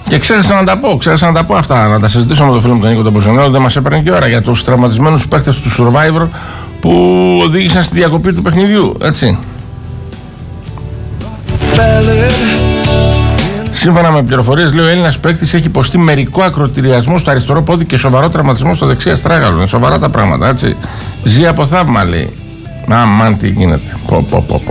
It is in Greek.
Και ξέχασα να τα πω αυτά, να τα συζητήσω με τον φίλο μου τον Νίκο τον Μποζονέλο. Δεν μας έπαιρνε και ώρα για τους τραυματισμένους παίκτες του Survivor που οδήγησαν στη διακοπή του παιχνιδιού, έτσι. Σύμφωνα με πληροφορίες, λέει, ο Έλληνας παίκτης έχει υποστεί μερικό ακροτηριασμό στο αριστερό πόδι και σοβαρό τραυματισμό στο δεξί αστράγαλο. Είναι σοβαρά τα πράγματα, έτσι. Ζει από θαύμα, λέει. Αμάν τι γίνεται.